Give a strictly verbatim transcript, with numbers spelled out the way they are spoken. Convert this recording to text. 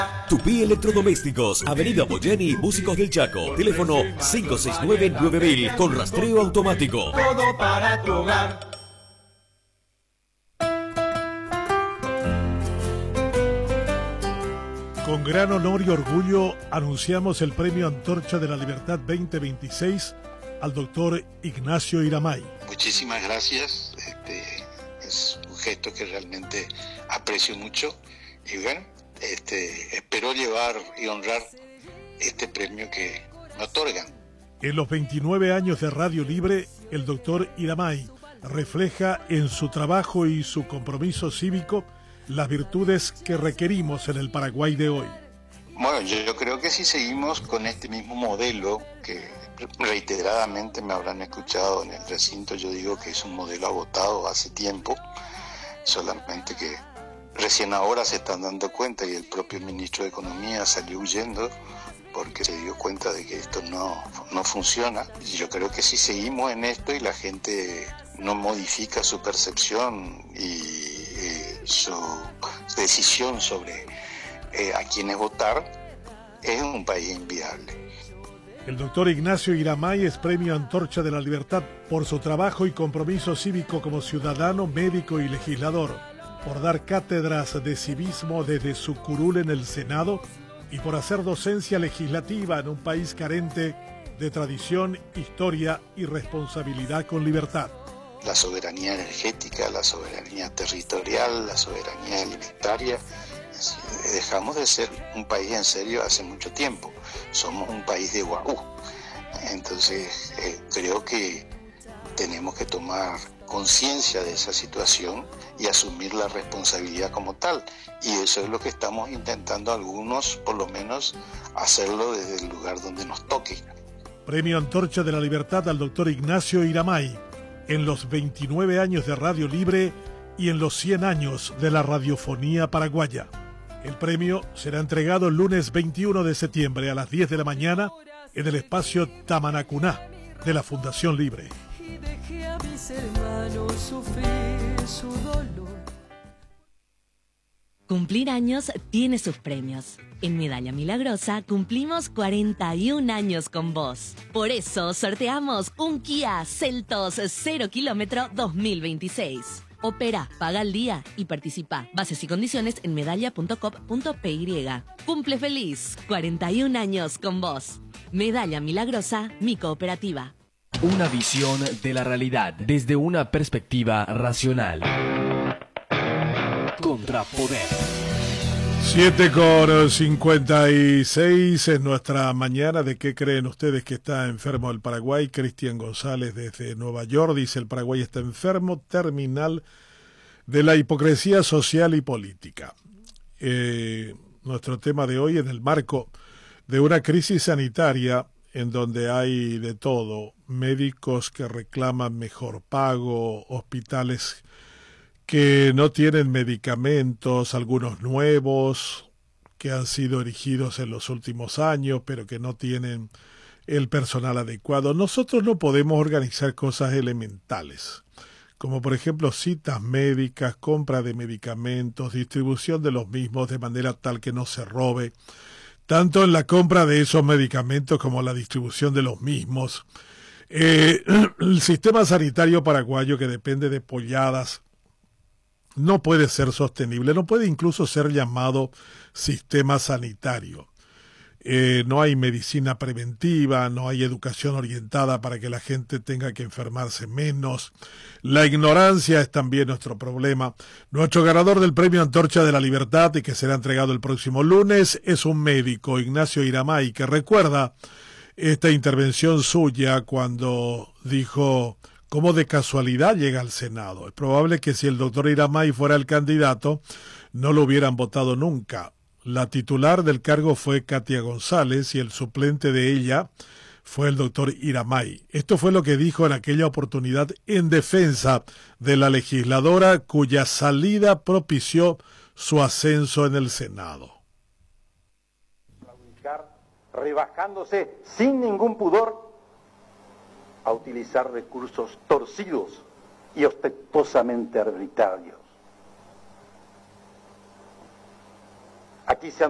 Tupí Electrodomésticos, Avenida Boyani, Músicos del Chaco. Teléfono cinco seis nueve nueve mil con rastreo automático. Todo para tu hogar. Con gran honor y orgullo anunciamos el Premio Antorcha de la Libertad veinte veintiséis al doctor Ignacio Iramay. Muchísimas gracias, este, es un gesto que realmente aprecio mucho y bueno, este, espero llevar y honrar este premio que me otorgan. En los veintinueve años de Radio Libre, el doctor Iramay refleja en su trabajo y su compromiso cívico las virtudes que requerimos en el Paraguay de hoy. Bueno, yo, yo creo que si seguimos con este mismo modelo, que reiteradamente me habrán escuchado en el recinto, yo digo que es un modelo agotado hace tiempo, solamente que recién ahora se están dando cuenta y el propio ministro de Economía salió huyendo porque se dio cuenta de que esto no, no funciona. Y yo creo que si seguimos en esto y la gente no modifica su percepción y su decisión sobre eh, a quiénes votar, es un país inviable. El doctor Ignacio Iramay es Premio Antorcha de la Libertad por su trabajo y compromiso cívico como ciudadano, médico y legislador, por dar cátedras de civismo desde su curul en el Senado y por hacer docencia legislativa en un país carente de tradición, historia y responsabilidad con libertad. La soberanía energética, la soberanía territorial, la soberanía alimentaria. Dejamos de ser un país en serio hace mucho tiempo. Somos un país de guagú. Entonces, eh, creo que tenemos que tomar conciencia de esa situación y asumir la responsabilidad como tal. Y eso es lo que estamos intentando algunos, por lo menos, hacerlo desde el lugar donde nos toque. Premio Antorcha de la Libertad al doctor Ignacio Iramay, en los veintinueve años de Radio Libre y en los cien años de la radiofonía paraguaya. El premio será entregado el lunes veintiuno de septiembre a las diez de la mañana en el espacio Tamanacuná de la Fundación Libre. Y dejé a mis hermanos sufrir su dolor. Cumplir años tiene sus premios. En Medalla Milagrosa cumplimos cuarenta y un años con vos. Por eso sorteamos un Kia Seltos cero kilómetro dos mil veintiséis. Opera, paga al día y participa. Bases y condiciones en medalla punto com punto p y. Cumple feliz, cuarenta y un años con vos. Medalla Milagrosa, mi cooperativa. Una visión de la realidad desde una perspectiva racional. Contrapoder. siete con cincuenta y seis es nuestra mañana. ¿De qué creen ustedes que está enfermo el Paraguay? Cristian González desde Nueva York dice: el Paraguay está enfermo terminal de la hipocresía social y política. Eh, nuestro tema de hoy en el marco de una crisis sanitaria en donde hay de todo, médicos que reclaman mejor pago, hospitales que no tienen medicamentos, algunos nuevos que han sido erigidos en los últimos años, pero que no tienen el personal adecuado. Nosotros no podemos organizar cosas elementales, como por ejemplo citas médicas, compra de medicamentos, distribución de los mismos de manera tal que no se robe, tanto en la compra de esos medicamentos como la distribución de los mismos. Eh, el sistema sanitario paraguayo, que depende de polladas, no puede ser sostenible, no puede incluso ser llamado sistema sanitario. Eh, no hay medicina preventiva, no hay educación orientada para que la gente tenga que enfermarse menos. La ignorancia es también nuestro problema. Nuestro ganador del Premio Antorcha de la Libertad, y que será entregado el próximo lunes, es un médico, Ignacio Iramay, que recuerda esta intervención suya cuando dijo: ¿cómo de casualidad llega al Senado? Es probable que si el doctor Iramay fuera el candidato, no lo hubieran votado nunca. La titular del cargo fue Katia González y el suplente de ella fue el doctor Iramay. Esto fue lo que dijo en aquella oportunidad en defensa de la legisladora cuya salida propició su ascenso en el Senado. Rebajándose sin ningún pudor a utilizar recursos torcidos y ostentosamente arbitrarios. Aquí se han